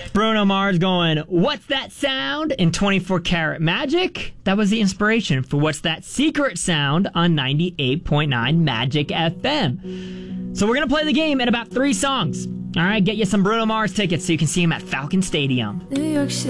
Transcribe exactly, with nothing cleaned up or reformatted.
Bruno Mars going, "What's that sound?" in twenty-four Karat Magic. That was the inspiration for What's That Secret Sound on ninety-eight point nine Magic F M. So we're going to play the game in about three songs. All right, get you some Bruno Mars tickets so you can see him at Falcon Stadium. New York City.